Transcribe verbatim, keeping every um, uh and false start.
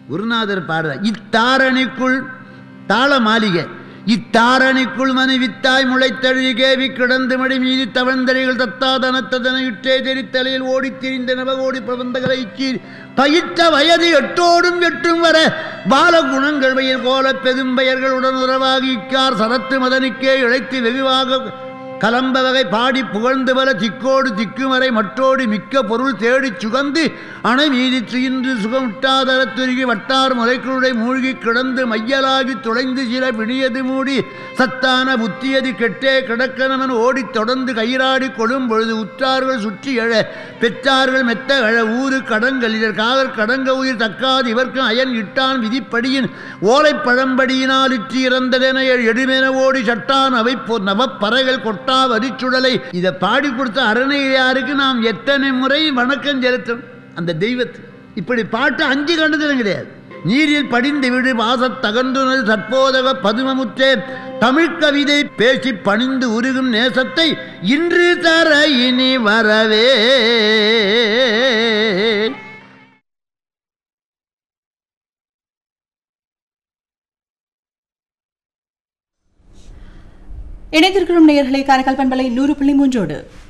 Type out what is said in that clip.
குருநாதர் பாடுற இத்தாரணிக்குள் தாள மாளிகை இத்தாரணிக்குள் மனு வித்தாய் முளைத்தழி கேவி கிடந்து மடி மீதி தவழ்ந்தறிகள் தத்தாதனத்ததன இட்டே தெரித்தலையில் ஓடித் திரிந்த நவகோடி பிரபந்தகளை கீழ் பயிற்ற வயது எட்டோடும் எட்டும் வர பால குணங்கள் வயல் கோல பெரும்பெயர்கள் உடனுறவாகி இக்கார் சரத்து மதனுக்கே இழைத்து வெகுவாக கலம்ப வகை பாடி புகழ்ந்து வர திக்கோடு திக்குமறை மற்றோடு மிக்க பொருள் தேடி சுகந்து அணை மீதி துயின்று சுகமுட்டாதரத்துருகி வட்டார் முறைகளுடைய மூழ்கி கிடந்து மையலாகி துளைந்து சில பிணியது மூடி சத்தான புத்தியது கெட்டே கிடக்கணவன் ஓடித் தொடர்ந்து கயிறாடி கொடும் பொழுது உற்றார்கள் சுற்றி எழ பெற்றார்கள் மெத்த எழ ஊரு கடங்கள் இதர் காதல் கடங்க உயிர் தக்காது இவர்க்கும் அயன் இட்டான் விதிப்படியின் ஓலை பழம்படியினால் இற்றி இறந்ததென எடுமென ஓடி சட்டான் அவை நவப்பறைகள் கொட்டா வரிச்சுடலை இதை பாடி கொடுத்த அறநிலையாருக்கு நாம் எத்தனை முறை வணக்கம் செலுத்தும் அந்த தெய்வத்து இப்படி பாட்டு அஞ்சு கண்டதிலும் கிடையாது. நீரில் படிந்து விடு வாசத் தகன்றுனது தற்போதக பதுமமுற்றே தமிழ் கவிதை பேசி பணிந்து உருகும் நேசத்தை இன்று தர இனி வரவே. இணைந்திருக்கும் நேயர்களை காரைக்கால் பண்பலை நூறு புள்ளி மூன்றோடு